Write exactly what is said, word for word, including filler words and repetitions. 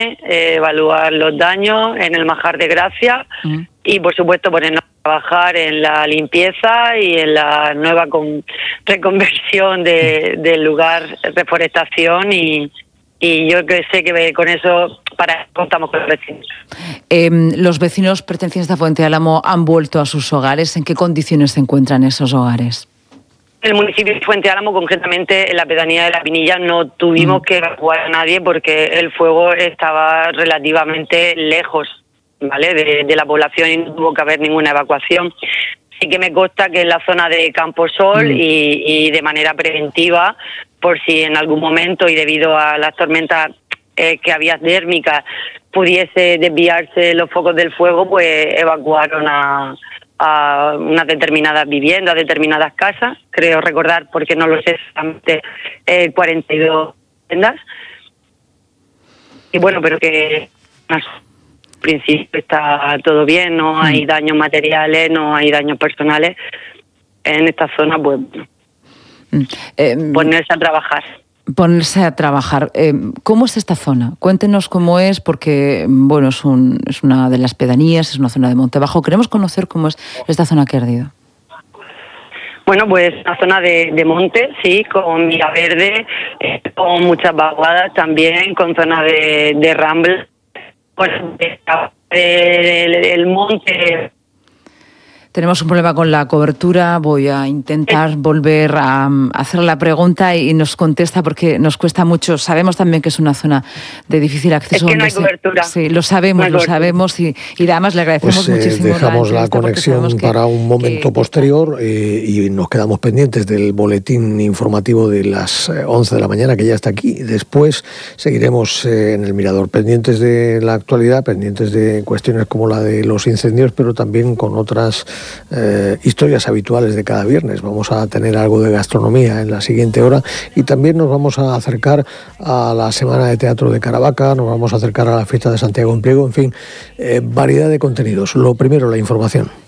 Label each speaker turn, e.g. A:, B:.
A: eh, evaluar los daños en el Manjar de Gracia mm. y, por supuesto, ponernos a trabajar en la limpieza y en la nueva con, reconversión de, del lugar, reforestación y, y yo que sé que con eso para contamos con los vecinos.
B: Eh, ¿Los vecinos pertenecientes a Fuente Álamo han vuelto a sus hogares? ¿En qué condiciones se encuentran esos hogares?
A: En el municipio de Fuente Álamo, concretamente en la pedanía de La Pinilla, no tuvimos mm. que evacuar a nadie porque el fuego estaba relativamente lejos, ¿vale?, de, de la población y no tuvo que haber ninguna evacuación. Sí que me consta que en la zona de Camposol mm. y, y de manera preventiva, por si en algún momento y debido a las tormentas eh, que había térmicas pudiese desviarse los focos del fuego, pues evacuaron a... a unas determinadas viviendas, determinadas casas, creo recordar, porque no lo sé exactamente, eh, cuarenta y dos viviendas. Y bueno, pero que al principio está todo bien, no hay daños materiales, no hay daños personales. En esta zona, pues, mm. eh, ponerse a trabajar.
B: Ponerse a trabajar. Eh, ¿Cómo es esta zona? Cuéntenos cómo es, porque bueno, es, un, es una de las pedanías, es una zona de monte bajo. Queremos conocer cómo es esta zona que ha ardido.
A: Bueno, pues una zona de, de monte, sí, con mira verde, eh, con muchas vaguadas también, con zona de, de ramble. Pues el, el monte...
B: Tenemos un problema con la cobertura, voy a intentar volver a hacer la pregunta y nos contesta porque nos cuesta mucho. Sabemos también que es una zona de difícil acceso.
A: Es que no hay cobertura.
B: Sí, lo sabemos, no lo sabemos y, y además le agradecemos
C: pues, eh,
B: muchísimo.
C: Dejamos la, la conexión para un momento que, posterior eh, y nos quedamos pendientes del boletín informativo de las once de la mañana que ya está aquí. Después seguiremos eh, en el Mirador, pendientes de la actualidad, pendientes de cuestiones como la de los incendios, pero también con otras Eh, historias habituales de cada viernes. Vamos a tener algo de gastronomía en la siguiente hora y también nos vamos a acercar a la Semana de Teatro de Caravaca, nos vamos a acercar a la fiesta de Santiago en Pliego, en fin, eh, variedad de contenidos. Lo primero, la información.